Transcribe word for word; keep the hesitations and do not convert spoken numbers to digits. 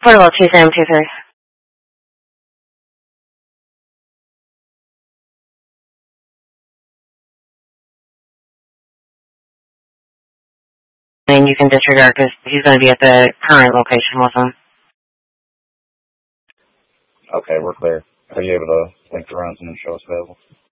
Portable two seven two three. And you can disregard because he's going to be at the current location with him. Okay, we're clear. Are you able to link the runs and then show us available?